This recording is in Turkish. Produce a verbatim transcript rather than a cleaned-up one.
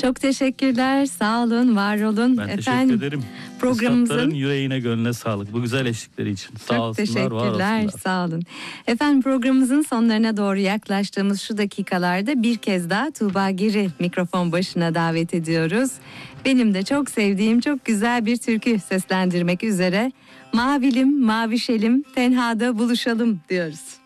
Çok teşekkürler. Sağ olun, var olun. Ben Efendim, teşekkür ederim. programımızın... Üstadların yüreğine, gönlüne sağlık. Bu güzel eşlikleri için. Sağ Çok olsunlar, var teşekkürler, olsunlar. sağ olun. Efendim, programımızın sonlarına doğru yaklaştığımız şu dakikalarda bir kez daha Tuğba Gir'i mikrofon başına davet ediyoruz. Benim de çok sevdiğim çok güzel bir türkü seslendirmek üzere. Mavilim, mavişelim, tenhada buluşalım diyoruz.